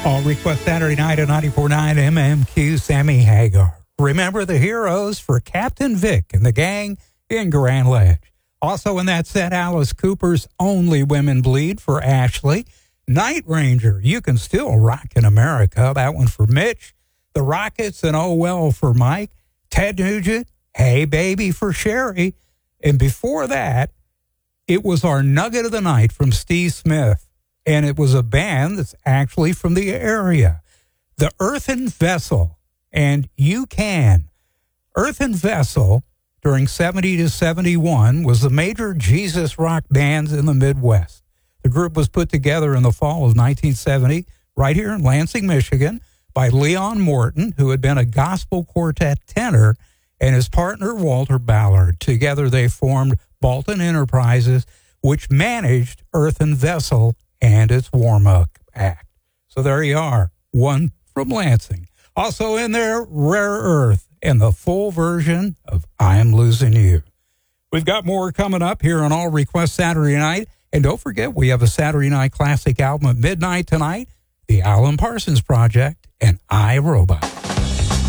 All Request Saturday night at 94.9 MMQ, Sammy Hagar. Remember the heroes for Captain Vic and the gang in Grand Ledge. Also in that set, Alice Cooper's Only Women Bleed for Ashley. Night Ranger, You Can Still Rock in America. That one for Mitch. The Rockets and Oh Well for Mike. Ted Nugent, Hey Baby for Sherry. And before that, it was our Nugget of the Night from Steve Smith. And it was a band that's actually from the area. The Earthen Vessel. And You Can. Earthen Vessel, during 70 to 71, was the major Jesus rock bands in the Midwest. The group was put together in the fall of 1970, right here in Lansing, Michigan, by Leon Morton, who had been a gospel quartet tenor, and his partner, Walter Ballard. Together they formed Bolton Enterprises, which managed Earthen Vessel and its warm-up act. So there you are, one from Lansing. Also in there, Rare Earth and the full version of I'm Losing You. We've got more coming up here on All Request Saturday night. And don't forget, we have a Saturday Night Classic album at midnight tonight, The Alan Parsons Project and I, Robot.